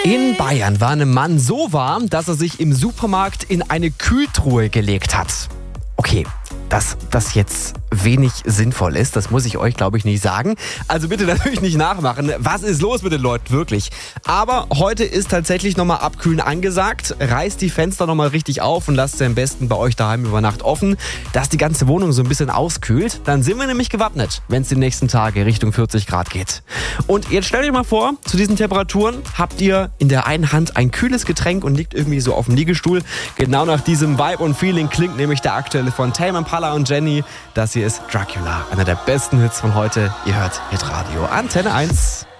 In Bayern war einem Mann so warm, dass er sich im Supermarkt in eine Kühltruhe gelegt hat. Okay, dass das jetzt wenig sinnvoll ist, das muss ich euch, glaube ich, nicht sagen. Also bitte natürlich nicht nachmachen. Was ist los mit den Leuten, wirklich? Aber heute ist tatsächlich nochmal Abkühlen angesagt. Reißt die Fenster nochmal richtig auf und lasst sie am besten bei euch daheim über Nacht offen, dass die ganze Wohnung so ein bisschen auskühlt. Dann sind wir nämlich gewappnet, wenn es die nächsten Tage Richtung 40 Grad geht. Und jetzt stellt euch mal vor, zu diesen Temperaturen habt ihr in der einen Hand ein kühles Getränk und liegt irgendwie so auf dem Liegestuhl. Genau nach diesem Vibe und Feeling klingt nämlich der aktuelle von Tame Impala und Jenny. Das hier ist Dracula, einer der besten Hits von heute. Ihr hört Hitradio Antenne 1.